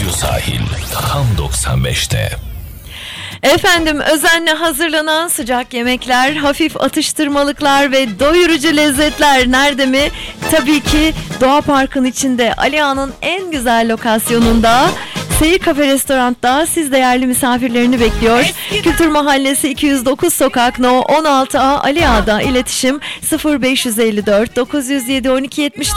Radyo Sahil tam 95'te. Efendim, özenle hazırlanan sıcak yemekler, hafif atıştırmalıklar ve doyurucu lezzetler nerede mi? Tabii ki Doğa Park'ın içinde, Ali Ağa'nın en güzel lokasyonunda, Seyir Kafe Restorant'ta siz değerli misafirlerini bekliyor. Kültür Mahallesi 209 Sokak No 16A, Ali Ağa'da. İletişim 0554 907 12 74.